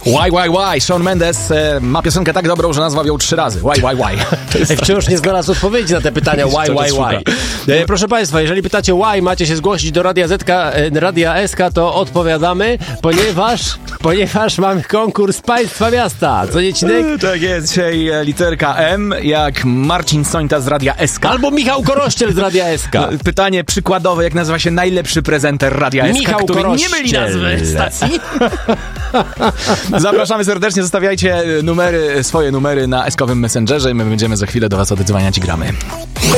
Why. Shawn Mendes ma piosenkę tak dobrą, że nazwał ją 3 razy. Why. Wciąż nie znalazł odpowiedzi na te pytania why. Proszę Państwa, jeżeli pytacie why, macie się zgłosić do Radia SK, to odpowiadamy, ponieważ mamy konkurs Państwa Miasta. Co nie, Cinek? Tak jest, dzisiaj literka M, jak Marcin Sońta z Radia SK. Albo Michał Korościel z Radia SK. Pytanie przykładowe, jak nazywa się najlepszy prezenter Radia SK, Michał który Korościel. nie myli nazwy stacji. Zapraszamy serdecznie, zostawiajcie swoje numery na SK-owym Messengerze i my będziemy za chwilę do Was oddzwaniać i gramy.